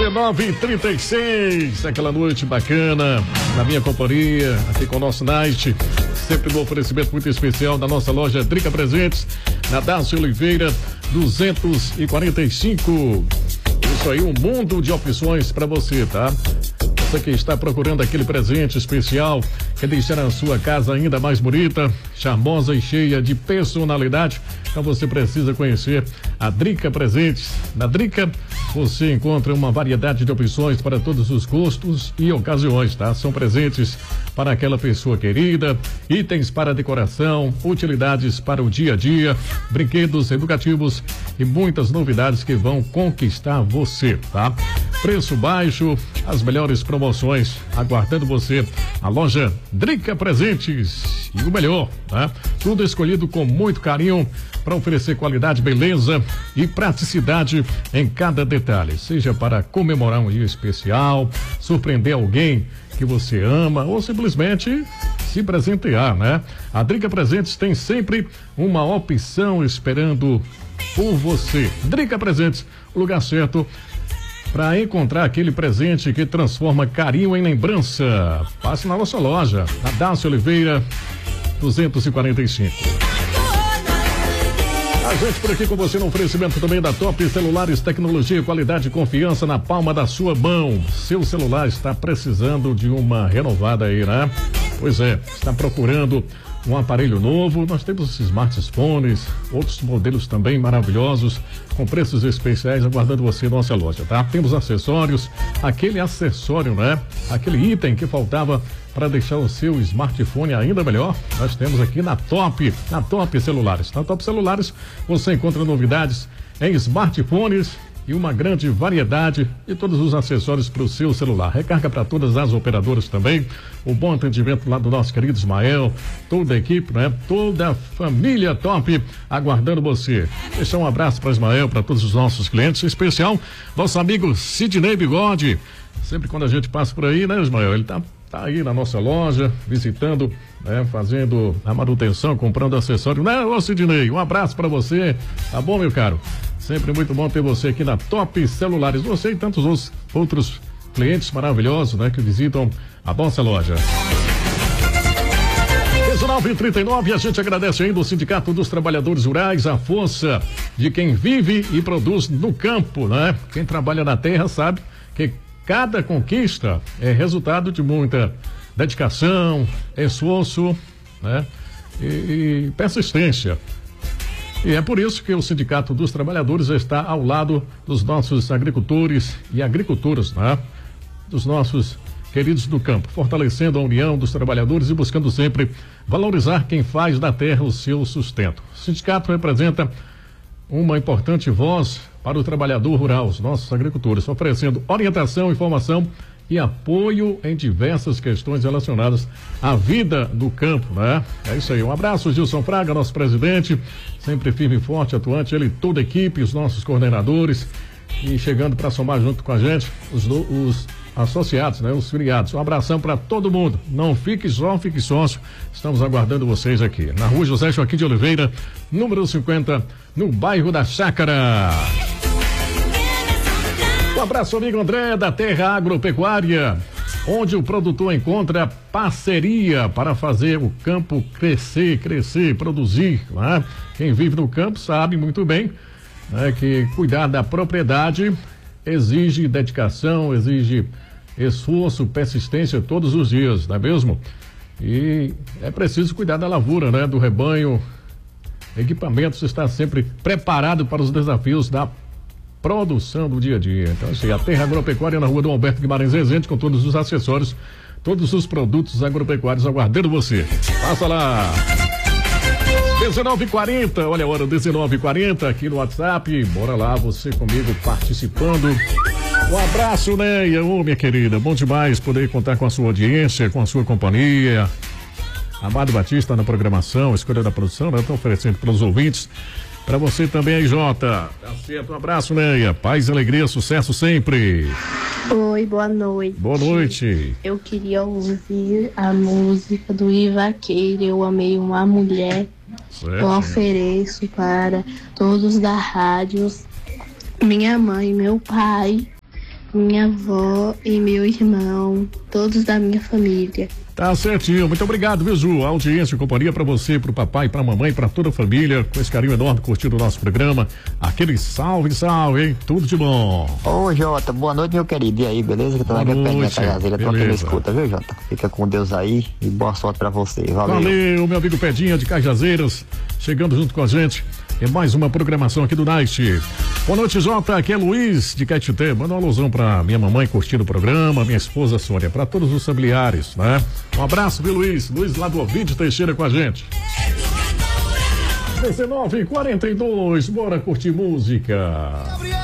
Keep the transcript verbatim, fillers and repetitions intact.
dezenove e trinta e seis, aquela noite bacana, na minha companhia, aqui com o nosso Night, sempre no oferecimento muito especial da nossa loja Drica Presentes, na Dácio Oliveira, duzentos e quarenta e cinco. Isso aí, um mundo de opções para você, tá? Você que está procurando aquele presente especial, quer deixar a sua casa ainda mais bonita, charmosa e cheia de personalidade, então você precisa conhecer a Drica Presentes. Na Drica você encontra uma variedade de opções para todos os gostos e ocasiões, tá? São presentes para aquela pessoa querida, itens para decoração, utilidades para o dia a dia, brinquedos educativos e muitas novidades que vão conquistar você, tá? Preço baixo, as melhores promoções aguardando você. A loja Drica Presentes e o melhor, tá? Tudo escolhido com muito carinho para oferecer qualidade, beleza e praticidade em cada detalhe, seja para comemorar um dia especial, surpreender alguém que você ama ou simplesmente se presentear, né? A Drica Presentes tem sempre uma opção esperando por você. Drica Presentes, o lugar certo para encontrar aquele presente que transforma carinho em lembrança. Passe na nossa loja, na Dácio Oliveira, duzentos e quarenta e cinco. A gente por aqui com você no oferecimento também da Top Celulares, tecnologia, qualidade e confiança na palma da sua mão. Seu celular está precisando de uma renovada aí, né? Pois é, está procurando um aparelho novo. Nós temos smartphones, outros modelos também maravilhosos, com preços especiais aguardando você em nossa loja, tá? Temos acessórios, aquele acessório, né? Aquele item que faltava para deixar o seu smartphone ainda melhor, nós temos aqui na Top, na Top Celulares. Na Top Celulares você encontra novidades em smartphones e uma grande variedade de todos os acessórios para o seu celular. Recarga para todas as operadoras também. O bom atendimento lá do nosso querido Ismael, toda a equipe, né? Toda a família Top aguardando você. Deixar um abraço para Ismael, para todos os nossos clientes, em especial nosso amigo Sidney Bigode. Sempre quando a gente passa por aí, né, Ismael? Ele tá Tá aí na nossa loja, visitando, né, fazendo a manutenção, comprando acessório, né, ô Sidney? Um abraço para você, tá bom, meu caro? Sempre muito bom ter você aqui na Top Celulares, você e tantos outros, outros clientes maravilhosos, né, que visitam a nossa loja. dezenove e trinta e nove, a gente agradece ainda o Sindicato dos Trabalhadores Rurais, a força de quem vive e produz no campo, né? Quem trabalha na terra sabe que cada conquista é resultado de muita dedicação, esforço, né? E, e persistência. E é por isso que o Sindicato dos Trabalhadores está ao lado dos nossos agricultores e agricultoras, né? Dos nossos queridos do campo, fortalecendo a união dos trabalhadores e buscando sempre valorizar quem faz da terra o seu sustento. O sindicato representa uma importante voz para o trabalhador rural, os nossos agricultores, oferecendo orientação, informação e apoio em diversas questões relacionadas à vida do campo, né? É isso aí, um abraço, Gilson Fraga, nosso presidente, sempre firme e forte, atuante, ele e toda a equipe, os nossos coordenadores, e chegando para somar junto com a gente, os, os associados, né? Os filiados. Um abração para todo mundo. Não fique só, fique sócio. Estamos aguardando vocês aqui na Rua José Joaquim de Oliveira, número cinquenta, no bairro da Chácara. Um abraço, amigo André, da Terra Agropecuária, onde o produtor encontra parceria para fazer o campo crescer, crescer, produzir, né? Quem vive no campo sabe muito bem, né, que cuidar da propriedade exige dedicação, exige esforço, persistência todos os dias, não é mesmo? E é preciso cuidar da lavoura, né? Do rebanho, equipamentos, estar sempre preparado para os desafios da produção do dia a dia. Então, assim, a Terra Agropecuária na Rua Dom Alberto Guimarães Rezende, com todos os acessórios, todos os produtos agropecuários aguardando você. Passa lá. dezenove e quarenta, olha a hora, dezenove e quarenta aqui no WhatsApp. Bora lá, você comigo participando. Um abraço, Neia, ô minha querida, bom demais poder contar com a sua audiência, com a sua companhia. Amado Batista na programação, escolha da produção, né? Estou oferecendo para os ouvintes. Para você também aí, Jota. Tá certo, um abraço, Neia. Paz e alegria, sucesso sempre. Oi, boa noite. Boa noite. Eu queria ouvir a música do Ivaqueiro, Eu Amei Uma Mulher. Certo. Eu ofereço para todos da rádio, minha mãe, meu pai, minha avó e meu irmão, todos da minha família. Tá certinho, muito obrigado, viu, Ju? A audiência e companhia pra você, pro papai, pra mamãe, pra toda a família, com esse carinho enorme, curtindo o nosso programa. Aquele salve, salve, hein? Tudo de bom. Ô, Jota, boa noite, meu querido. E aí, beleza? Que eu tô na minha perninha Cajazeira, tô aqui na escuta, viu, Jota? Fica com Deus aí e boa sorte pra você. Valeu. Valeu, meu amigo Pedinha de Cajazeiras, chegando junto com a gente. É mais uma programação aqui do Night. Boa noite, Jota. Aqui é Luiz de Caetité. Manda uma alusão pra minha mamãe curtindo o programa, minha esposa Sônia, pra todos os familiares, né? Um abraço, viu, Luiz? Luiz lá do Ouvinte Teixeira com a gente. dezenove e quarenta e dois, bora curtir música.